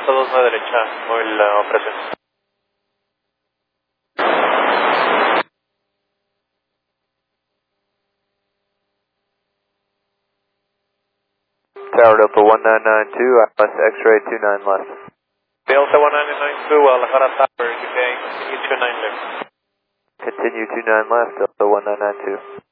Delta 29 derecha, móvil operación. Tower Delta 1992, ILS X-ray 29 left. Delta 1992, Guadalajara Tower, UK, continue 29 left. Continue 29 left, Delta 1992.